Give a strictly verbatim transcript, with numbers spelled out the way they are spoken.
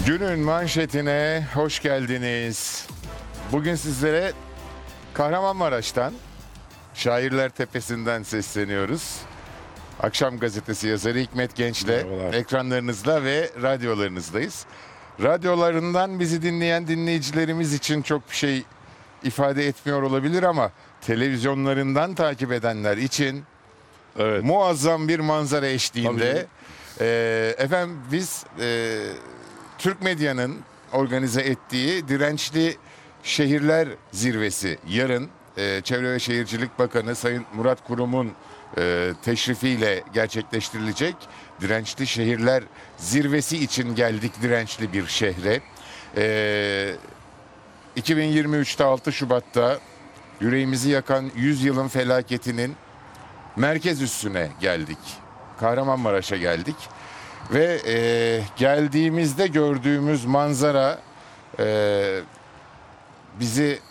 Günün manşetine hoş geldiniz. Bugün sizlere Kahramanmaraş'tan, Şairler Tepesi'nden sesleniyoruz. Akşam Gazetesi yazarı Hikmet Genç'le Merhabalar. ekranlarınızda ve radyolarınızdayız. Radyolarından bizi dinleyen dinleyicilerimiz için çok bir şey ifade etmiyor olabilir ama televizyonlarından takip edenler için Evet. muazzam bir manzara eşliğinde Tabii. e, efendim biz e, Türk medyanın organize ettiği Dirençli Şehirler Zirvesi yarın e, Çevre ve Şehircilik Bakanı Sayın Murat Kurum'un e, teşrifiyle gerçekleştirilecek Dirençli Şehirler Zirvesi için geldik dirençli bir şehre. E, iki bin yirmi üçte altı Şubat'ta yüreğimizi yakan yüz yılın felaketinin merkez üssüne geldik. Kahramanmaraş'a geldik. Ve e, geldiğimizde gördüğümüz manzara e, bizi